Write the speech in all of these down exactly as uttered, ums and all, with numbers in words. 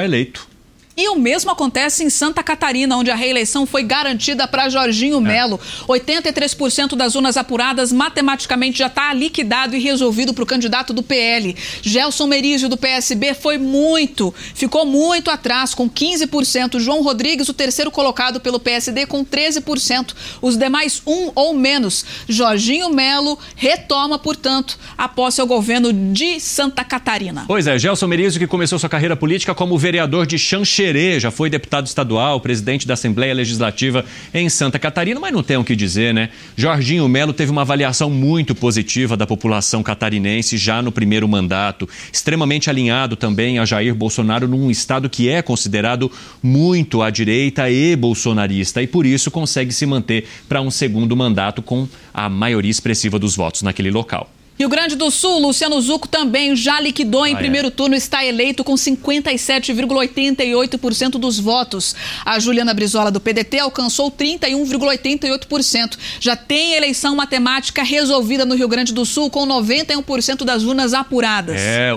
eleito. E o mesmo acontece em Santa Catarina, onde a reeleição foi garantida para Jorginho Melo. É. oitenta e três por cento das urnas apuradas matematicamente já está liquidado e resolvido para o candidato do P L. Gelson Merizio, do P S B, foi muito, ficou muito atrás, com quinze por cento. João Rodrigues, o terceiro colocado pelo P S D, com treze por cento. Os demais, um ou menos. Jorginho Melo retoma, portanto, a posse ao governo de Santa Catarina. Pois é, Gelson Merizio, que começou sua carreira política como vereador de Xanxerê, já foi deputado estadual, presidente da Assembleia Legislativa em Santa Catarina, mas não tem o que dizer, né? Jorginho Melo teve uma avaliação muito positiva da população catarinense já no primeiro mandato, extremamente alinhado também a Jair Bolsonaro num estado que é considerado muito à direita e bolsonarista e por isso consegue se manter para um segundo mandato com a maioria expressiva dos votos naquele local. Rio Grande do Sul, Luciano Zucco também já liquidou em ah, primeiro é. turno, está eleito com cinquenta e sete vírgula oitenta e oito por cento dos votos. A Juliana Brizola, do P D T, alcançou trinta e um vírgula oitenta e oito por cento. Já tem eleição matemática resolvida no Rio Grande do Sul, com noventa e um por cento das urnas apuradas. É,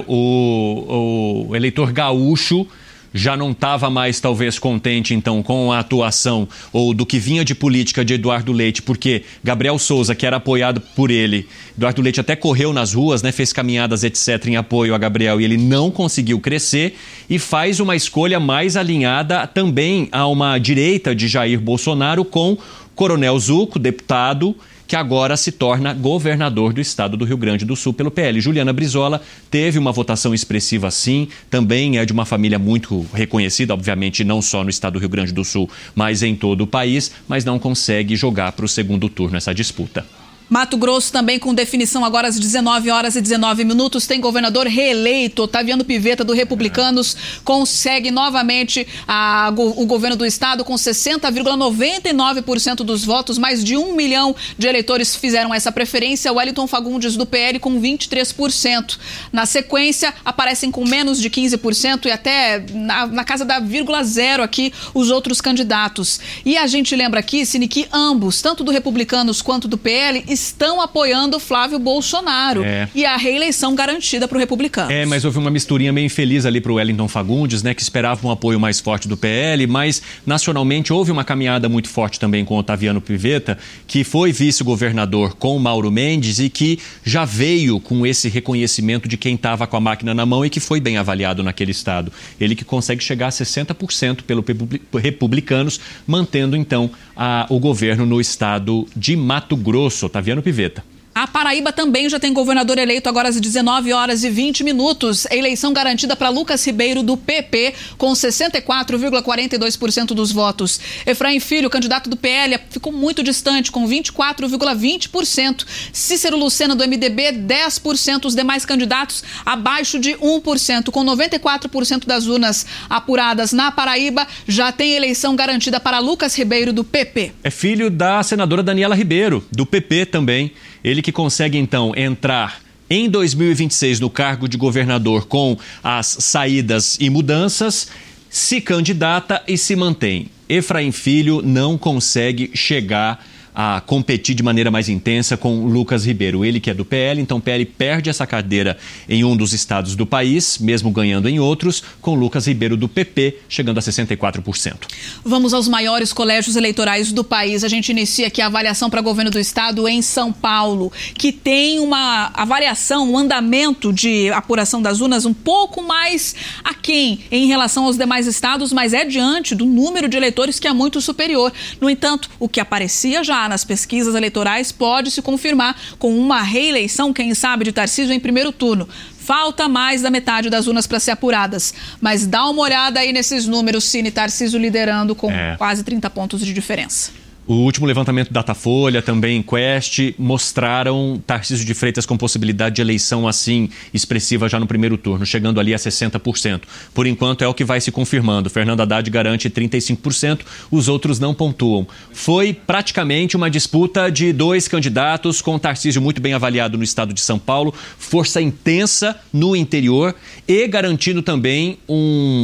o, o eleitor gaúcho já não estava mais, talvez, contente, então, com a atuação ou do que vinha de política de Eduardo Leite, porque Gabriel Souza, que era apoiado por ele, Eduardo Leite até correu nas ruas, né, fez caminhadas, etcétera, em apoio a Gabriel, e ele não conseguiu crescer e faz uma escolha mais alinhada também a uma direita de Jair Bolsonaro com Coronel Zucco, deputado, que agora se torna governador do estado do Rio Grande do Sul pelo P L. Juliana Brizola teve uma votação expressiva, sim, também é de uma família muito reconhecida, obviamente não só no estado do Rio Grande do Sul, mas em todo o país, mas não consegue jogar para o segundo turno essa disputa. Mato Grosso também com definição agora às dezenove horas e dezenove minutos, tem governador reeleito. Otaviano Pivetta, do Republicanos, consegue novamente a, o governo do estado com sessenta vírgula noventa e nove por cento dos votos. Mais de um milhão de eleitores fizeram essa preferência. Wellington Fagundes, do P L, com vinte e três por cento. Na sequência, aparecem com menos de quinze por cento e até na, na casa da vírgula zero aqui os outros candidatos. E a gente lembra aqui, Cine, que ambos, tanto do Republicanos quanto do P L, estão apoiando Flávio Bolsonaro é. e a reeleição garantida para o Republicano. É, mas houve uma misturinha bem infeliz ali para o Wellington Fagundes, né, que esperava um apoio mais forte do P L, mas nacionalmente houve uma caminhada muito forte também com Otaviano Pivetta, que foi vice-governador com Mauro Mendes e que já veio com esse reconhecimento de quem estava com a máquina na mão e que foi bem avaliado naquele estado. Ele que consegue chegar a sessenta por cento pelo Republicanos, mantendo então a, o governo no estado de Mato Grosso. Otaviano Pivetta. A Paraíba também já tem governador eleito agora às dezenove horas e vinte minutos. A eleição garantida para Lucas Ribeiro, do P P, com sessenta e quatro vírgula quarenta e dois por cento dos votos. Efraim Filho, candidato do P L, ficou muito distante, com vinte e quatro vírgula vinte por cento. Cícero Lucena, do M D B, dez por cento. Os demais candidatos abaixo de um por cento. Com noventa e quatro por cento das urnas apuradas na Paraíba, já tem eleição garantida para Lucas Ribeiro, do P P. É filho da senadora Daniela Ribeiro, do P P também. Ele que consegue, então, entrar em dois mil e vinte e seis no cargo de governador com as saídas e mudanças, se candidata e se mantém. Efraim Filho não consegue chegar a competir de maneira mais intensa com Lucas Ribeiro. Ele que é do P L, então o P L perde essa cadeira em um dos estados do país, mesmo ganhando em outros, com Lucas Ribeiro do P P chegando a sessenta e quatro por cento. Vamos aos maiores colégios eleitorais do país. A gente inicia aqui a avaliação para governo do estado em São Paulo, que tem uma avaliação, um andamento de apuração das urnas um pouco mais aquém em relação aos demais estados, mas é diante do número de eleitores que é muito superior. No entanto, o que aparecia já nas pesquisas eleitorais pode se confirmar com uma reeleição, quem sabe, de Tarcísio em primeiro turno. Falta mais da metade das urnas para ser apuradas. Mas dá uma olhada aí nesses números, Cine. Tarcísio liderando com é. quase trinta pontos de diferença. O último levantamento Datafolha, também Quest, mostraram Tarcísio de Freitas com possibilidade de eleição assim expressiva já no primeiro turno, chegando ali a sessenta por cento. Por enquanto é o que vai se confirmando. Fernando Haddad garante trinta e cinco por cento, os outros não pontuam. Foi praticamente uma disputa de dois candidatos, com Tarcísio muito bem avaliado no estado de São Paulo, força intensa no interior e garantindo também um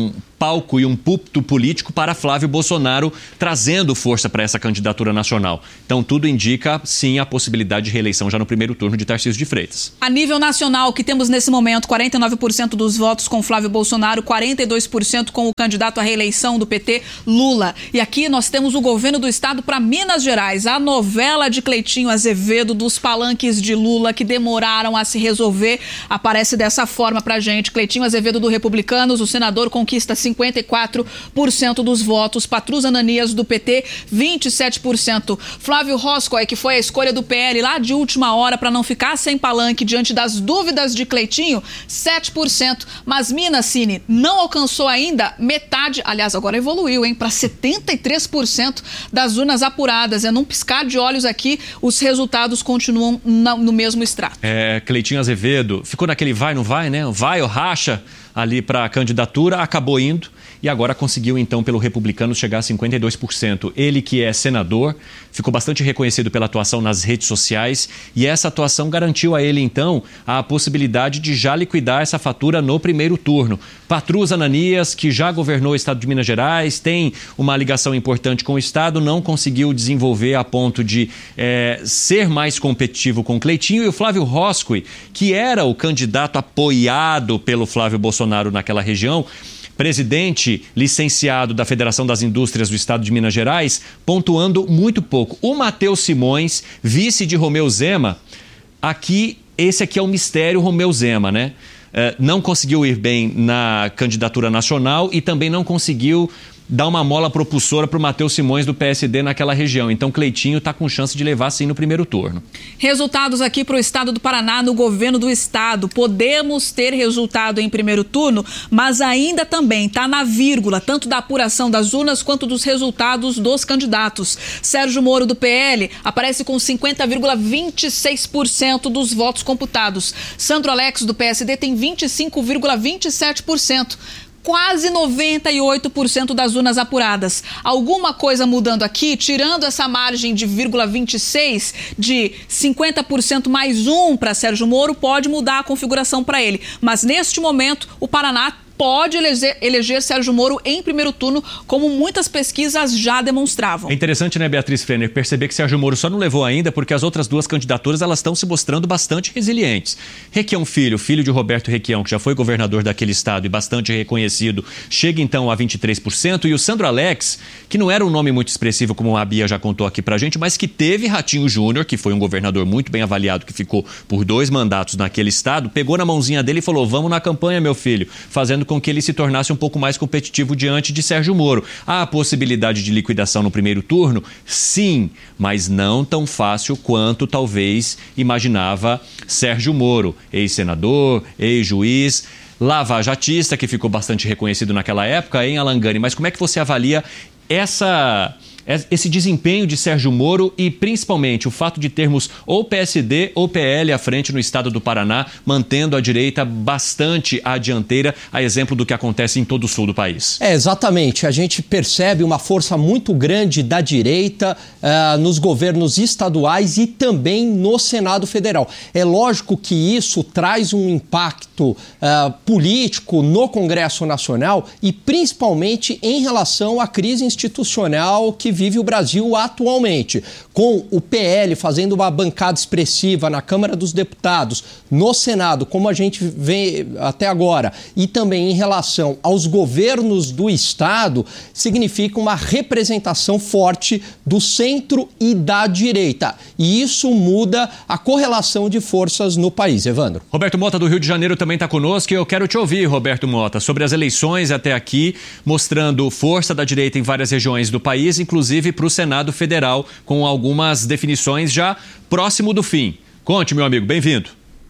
palco e um púlpito político para Flávio Bolsonaro, trazendo força para essa candidatura nacional. Então, tudo indica, sim, a possibilidade de reeleição já no primeiro turno de Tarcísio de Freitas. A nível nacional, que temos nesse momento quarenta e nove por cento dos votos com Flávio Bolsonaro, quarenta e dois por cento com o candidato à reeleição do P T, Lula. E aqui nós temos o governo do estado para Minas Gerais. A novela de Cleitinho Azevedo, dos palanques de Lula que demoraram a se resolver, aparece dessa forma pra gente. Cleitinho Azevedo do Republicanos, o senador, conquista cinquenta e quatro por cento dos votos. Patrus Ananias do P T, vinte e sete por cento. Flávio Roscoe, que foi a escolha do P L lá de última hora para não ficar sem palanque diante das dúvidas de Cleitinho, sete por cento. Mas Minas, Cine, não alcançou ainda metade, aliás, agora evoluiu, hein, para setenta e três por cento das urnas apuradas. É num piscar de olhos aqui, os resultados continuam na, no mesmo extrato. É, Cleitinho Azevedo ficou naquele vai, não vai, né? Vai ou racha ali para a candidatura, acabou indo e agora conseguiu então pelo Republicanos chegar a cinquenta e dois por cento. Ele que é senador, ficou bastante reconhecido pela atuação nas redes sociais e essa atuação garantiu a ele então a possibilidade de já liquidar essa fatura no primeiro turno. Patrus Ananias, que já governou o estado de Minas Gerais, tem uma ligação importante com o estado, não conseguiu desenvolver a ponto de é, ser mais competitivo com Cleitinho, e o Flávio Roscoe, que era o candidato apoiado pelo Flávio Bolsonaro naquela região, presidente licenciado da Federação das Indústrias do Estado de Minas Gerais, pontuando muito pouco. O Matheus Simões, vice de Romeu Zema, aqui, esse aqui é o mistério Romeu Zema, né? Uh, não conseguiu ir bem na candidatura nacional e também não conseguiu dar uma mola propulsora para o Matheus Simões do P S D naquela região. Então, Cleitinho está com chance de levar, sim, no primeiro turno. Resultados aqui para o estado do Paraná, no governo do estado. Podemos ter resultado em primeiro turno, mas ainda também está na vírgula, tanto da apuração das urnas quanto dos resultados dos candidatos. Sérgio Moro, do P L, aparece com cinquenta vírgula vinte e seis por cento dos votos computados. Sandro Alex, do P S D, tem vinte e cinco vírgula vinte e sete por cento. Quase noventa e oito por cento das urnas apuradas. Alguma coisa mudando aqui, tirando essa margem de vírgula vinte e seis, de cinquenta por cento mais um para Sérgio Moro, pode mudar a configuração para ele. Mas neste momento, o Paraná pode eleger, eleger Sérgio Moro em primeiro turno, como muitas pesquisas já demonstravam. É interessante, né, Beatriz Frenner, perceber que Sérgio Moro só não levou ainda porque as outras duas candidaturas elas estão se mostrando bastante resilientes. Requião Filho, filho de Roberto Requião, que já foi governador daquele estado e bastante reconhecido, chega então a vinte e três por cento. E o Sandro Alex, que não era um nome muito expressivo, como a Bia já contou aqui pra gente, mas que teve Ratinho Júnior, que foi um governador muito bem avaliado, que ficou por dois mandatos naquele estado, pegou na mãozinha dele e falou: vamos na campanha, meu filho, fazendo com que ele se tornasse um pouco mais competitivo diante de Sérgio Moro. Há a possibilidade de liquidação no primeiro turno? Sim, mas não tão fácil quanto talvez imaginava Sérgio Moro, ex-senador, ex-juiz, lava-jatista, que ficou bastante reconhecido naquela época, em Alangane. Mas como é que você avalia essa... esse desempenho de Sérgio Moro e, principalmente, o fato de termos ou P S D ou P L à frente no estado do Paraná, mantendo a direita bastante à dianteira, a exemplo do que acontece em todo o sul do país? É, exatamente. A gente percebe uma força muito grande da direita uh, nos governos estaduais e também no Senado Federal. É lógico que isso traz um impacto uh, político no Congresso Nacional e, principalmente, em relação à crise institucional que vive o Brasil atualmente, com o P L fazendo uma bancada expressiva na Câmara dos Deputados, no Senado, como a gente vê até agora, e também em relação aos governos do Estado, significa uma representação forte do centro e da direita. E isso muda a correlação de forças no país. Evandro. Roberto Mota, do Rio de Janeiro, também está conosco e eu quero te ouvir, Roberto Mota, sobre as eleições até aqui, mostrando força da direita em várias regiões do país, inclusive inclusive para o Senado Federal, com algumas definições já próximo do fim. Conte, meu amigo, bem-vindo.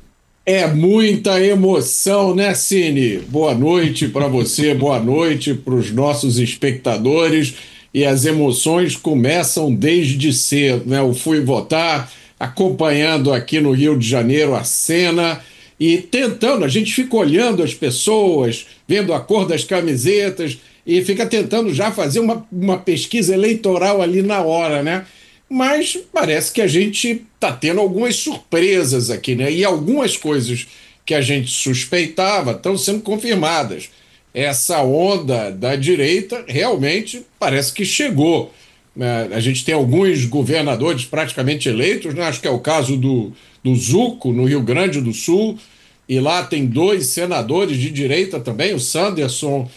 É muita emoção, né, Cine? Boa noite para você, boa noite para os nossos espectadores. E as emoções começam desde cedo, né? Eu fui votar, acompanhando aqui no Rio de Janeiro a cena e tentando, a gente fica olhando as pessoas, vendo a cor das camisetas, e fica tentando já fazer uma, uma pesquisa eleitoral ali na hora, né? Mas parece que a gente está tendo algumas surpresas aqui, né? E algumas coisas que a gente suspeitava estão sendo confirmadas. essa onda da direita realmente parece que chegou. A gente tem alguns governadores praticamente eleitos, né? Acho que é o caso do, do Zuco, no Rio Grande do Sul, e lá tem dois senadores de direita também, o Sanderson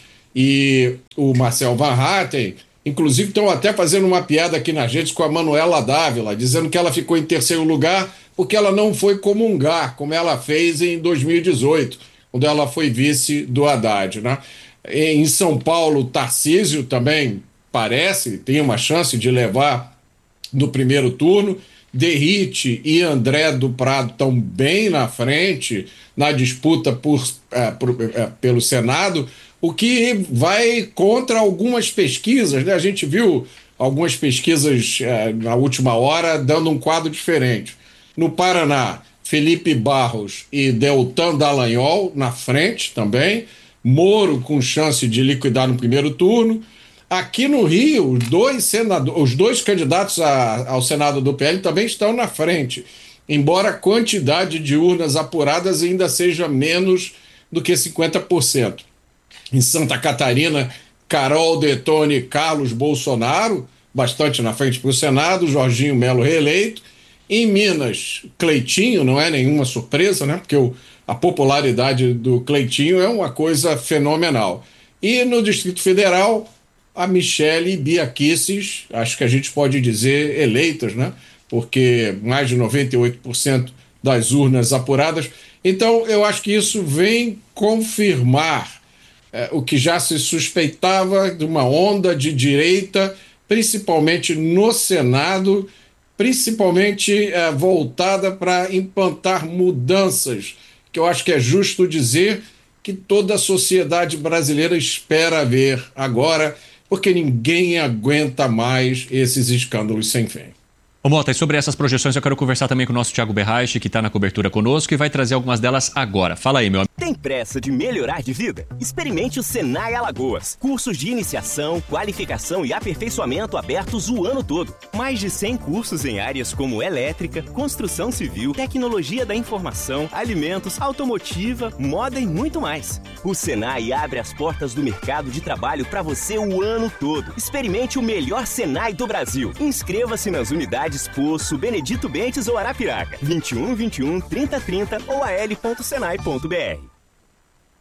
e o Marcel Van Hatten. Inclusive estão até fazendo uma piada aqui nas redes com a Manuela Dávila, dizendo que ela ficou em terceiro lugar porque ela não foi comungar, como ela fez em dois mil e dezoito, quando ela foi vice do Haddad, né? Em São Paulo, Tarcísio também parece, tem uma chance de levar no primeiro turno. Derrite e André do Prado estão bem na frente na disputa por, é, por, é, pelo Senado, o que vai contra algumas pesquisas, né? A gente viu algumas pesquisas é, na última hora dando um quadro diferente. No Paraná, Felipe Barros e Deltan Dallagnol na frente também, Moro com chance de liquidar no primeiro turno. Aqui no Rio, os dois, senadores, os dois candidatos a, ao Senado do P L também estão na frente, embora a quantidade de urnas apuradas ainda seja menos do que cinquenta por cento. Em Santa Catarina, Carol Detone e Carlos Bolsonaro, bastante na frente para o Senado, Jorginho Melo reeleito. Em Minas, Cleitinho, não é nenhuma surpresa, né? Porque o, a popularidade do Cleitinho é uma coisa fenomenal. E no Distrito Federal, a Michele Bia Kicis, acho que a gente pode dizer eleitas, né? Porque mais de noventa e oito por cento das urnas apuradas. Então, eu acho que isso vem confirmar é, o que já se suspeitava de uma onda de direita, principalmente no Senado, principalmente é, voltada para implantar mudanças, que eu acho que é justo dizer que toda a sociedade brasileira espera ver agora, porque ninguém aguenta mais esses escândalos sem fim. Ô Mota, e sobre essas projeções eu quero conversar também com o nosso Thiago Berraich, que está na cobertura conosco e vai trazer algumas delas agora. Fala aí, meu amigo. Tem pressa de melhorar de vida? Experimente o Senai Alagoas. Cursos de iniciação, qualificação e aperfeiçoamento abertos o ano todo. Mais de cem cursos em áreas como elétrica, construção civil, tecnologia da informação, alimentos, automotiva, moda e muito mais. O Senai abre as portas do mercado de trabalho para você o ano todo. Experimente o melhor Senai do Brasil. Inscreva-se nas unidades Poço, Benedito Bentes ou Arapiraca. vinte e um, vinte e um, trinta, trinta ou a l ponto senai ponto b r.